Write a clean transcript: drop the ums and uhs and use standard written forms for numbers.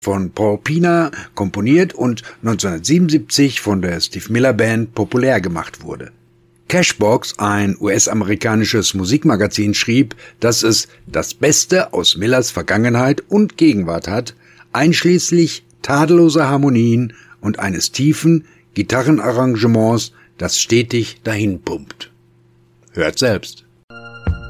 von Paul Pina komponiert und 1977 von der Steve Miller Band populär gemacht wurde. Cashbox, ein US-amerikanisches Musikmagazin, schrieb, dass es das Beste aus Millers Vergangenheit und Gegenwart hat, einschließlich tadelloser Harmonien und eines tiefen Gitarrenarrangements, das stetig dahin pumpt. Hört selbst.